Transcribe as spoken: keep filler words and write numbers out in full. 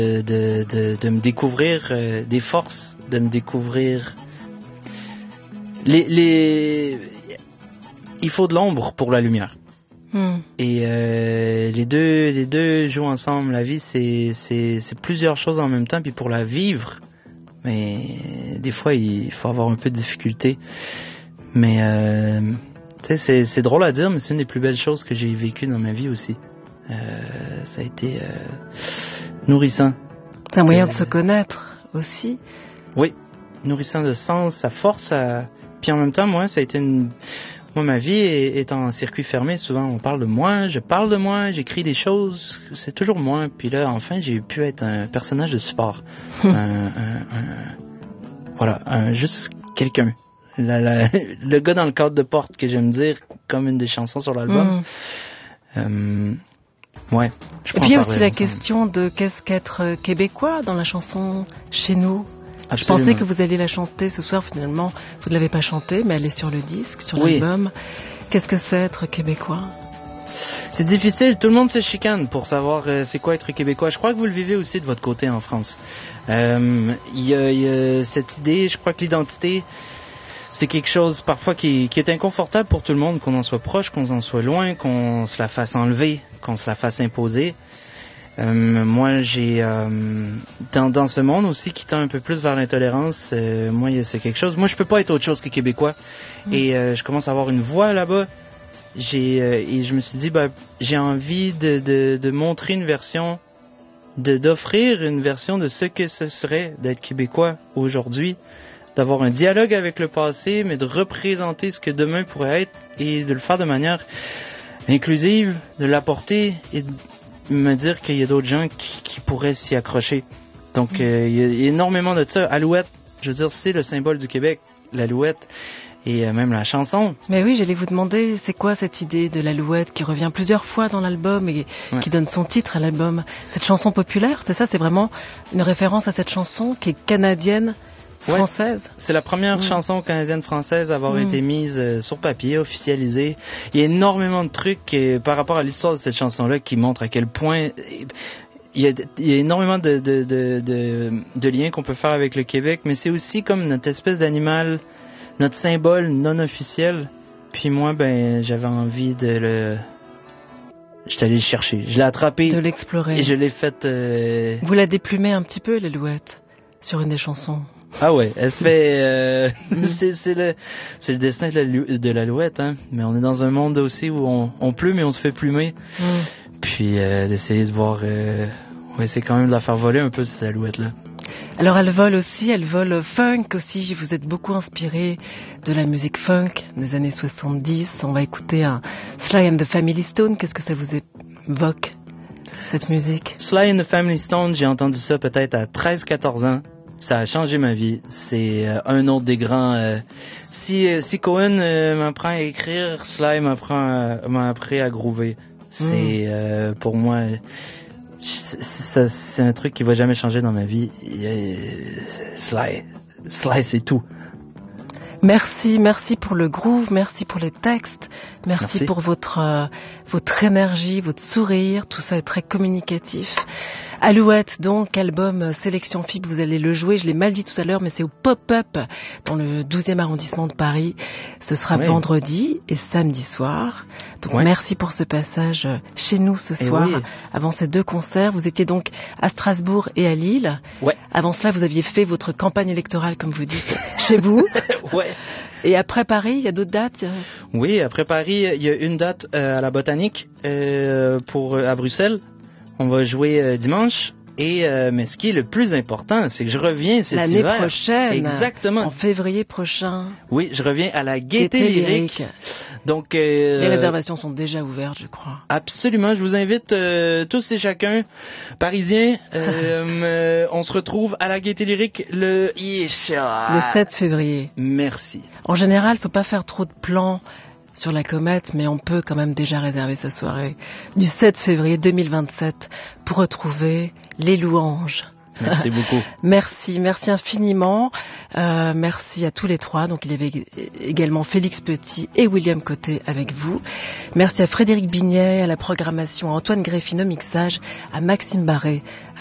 de, de, de, de me découvrir euh, des forces, de me découvrir les, les... il faut de l'ombre pour la lumière. Hmm. Et euh, les deux les deux jouent ensemble. La vie, c'est c'est c'est plusieurs choses en même temps, puis pour la vivre, mais des fois il faut avoir un peu de difficulté. Mais euh, tu sais, c'est c'est drôle à dire, mais c'est une des plus belles choses que j'ai vécues dans ma vie aussi. Euh, ça a été euh, nourrissant. C'est un moyen de se connaître aussi. Oui, nourrissant de sens, ça force à... Puis en même temps, moi, ça a été une... Moi, ma vie est, est en circuit fermé. Souvent, on parle de moi, je parle de moi, j'écris des choses. C'est toujours moi. Puis là, enfin, j'ai pu être un personnage de support. un, un, un, voilà, un, juste quelqu'un. La, la, le gars dans le cadre de porte que j'aime dire, comme une des chansons sur l'album. Mm. Euh, ouais. Je Et puis il y a aussi la question de qu'est-ce qu'être québécois dans la chanson Chez nous. Absolument. Je pensais que vous alliez la chanter ce soir, finalement, vous ne l'avez pas chantée, mais elle est sur le disque, sur oui. l'album. Qu'est-ce que c'est être québécois ? C'est difficile, tout le monde se chicane pour savoir euh, c'est quoi être québécois. Je crois que vous le vivez aussi de votre côté en France. Il euh, y, y a cette idée, je crois que l'identité, c'est quelque chose parfois qui, qui est inconfortable pour tout le monde, qu'on en soit proche, qu'on en soit loin, qu'on se la fasse enlever, qu'on se la fasse imposer. Euh, moi, j'ai euh, dans, dans ce monde aussi qui tend un peu plus vers l'intolérance. Euh, moi, c'est quelque chose. Moi, je peux pas être autre chose que québécois. Mmh. Et euh, je commence à avoir une voix là-bas. J'ai euh, et je me suis dit, ben, j'ai envie de, de, de montrer une version, de d'offrir une version de ce que ce serait d'être québécois aujourd'hui, d'avoir un dialogue avec le passé, mais de représenter ce que demain pourrait être et de le faire de manière inclusive, de l'apporter et de me dire qu'il y a d'autres gens qui, qui pourraient s'y accrocher. Donc, mm. euh, il y a énormément de ça. Alouette, je veux dire, c'est le symbole du Québec, l'alouette, et euh, même la chanson. Mais oui, j'allais vous demander, c'est quoi cette idée de l'alouette qui revient plusieurs fois dans l'album et ouais. qui donne son titre à l'album ? Cette chanson populaire, c'est ça ? C'est vraiment une référence à cette chanson qui est canadienne, française. Ouais, c'est la première mmh. chanson canadienne-française à avoir mmh. été mise euh, sur papier, officialisée. Il y a énormément de trucs euh, par rapport à l'histoire de cette chanson-là qui montrent à quel point il y a, il y a énormément de, de, de, de, de liens qu'on peut faire avec le Québec, mais c'est aussi comme notre espèce d'animal, notre symbole non officiel. Puis moi, ben, j'avais envie de le... J'étais allé le chercher. Je l'ai attrapé. De l'explorer. Et je l'ai fait... Euh... Vous la déplumez un petit peu, l'alouette, sur une des chansons. Ah ouais, elle se fait... Euh, c'est, c'est, le, c'est le destin de, la, de l'alouette, hein. Mais on est dans un monde aussi où on, on plume et on se fait plumer. Mm. Puis euh, d'essayer de voir... Euh, ouais, c'est quand même de la faire voler un peu, cette alouette-là. Alors elle vole aussi, elle vole funk aussi. Vous êtes beaucoup inspiré de la musique funk des années soixante-dix. On va écouter un Sly and the Family Stone. Qu'est-ce que ça vous évoque, cette musique ? Sly and the Family Stone, j'ai entendu ça peut-être à treize quatorze ans. Ça a changé ma vie. C'est euh, un autre des grands... Euh, si, euh, si Cohen euh, m'apprend à écrire, Sly m'apprend à, m'a appris à groover. C'est, mm. euh, pour moi... C'est, c'est, c'est un truc qui va jamais changer dans ma vie. Euh, Sly. Sly, c'est tout. Merci, merci pour le groove, merci pour les textes, merci, merci. pour votre, euh, votre énergie, votre sourire. Tout ça est très communicatif. Alouette, donc, album Sélection F I B, vous allez le jouer, je l'ai mal dit tout à l'heure, mais c'est au Pop-Up, dans le douzième arrondissement de Paris. Ce sera oui. vendredi et samedi soir. Donc, ouais. merci pour ce passage chez nous ce soir. Oui. Avant ces deux concerts, vous étiez donc à Strasbourg et à Lille. Ouais. Avant cela, vous aviez fait votre campagne électorale, comme vous dites, chez vous. Ouais. Et après Paris, il y a d'autres dates ? Oui, après Paris, il y a une date euh, à la Botanique, euh, pour, à Bruxelles. On va jouer euh, dimanche. Et euh, mais ce qui est le plus important, c'est que je reviens cet L'année hiver. L'année prochaine. Exactement. En février prochain. Oui, je reviens à la Gaieté, Gaieté lyrique. lyrique. Donc euh, les réservations sont déjà ouvertes, je crois. Absolument. Je vous invite euh, tous et chacun, parisiens. Euh, on se retrouve à la Gaieté lyrique le le sept février. Merci. En général, faut pas faire trop de plans sur la comète, mais on peut quand même déjà réserver sa soirée du sept février deux mille vingt-sept pour retrouver les louanges. Merci beaucoup. Merci, merci infiniment. Euh, merci à tous les trois. Donc il y avait également Félix Petit et William Côté avec vous. Merci à Frédéric Bignet, à la programmation, à Antoine Greffin au mixage, à Maxime Barré, à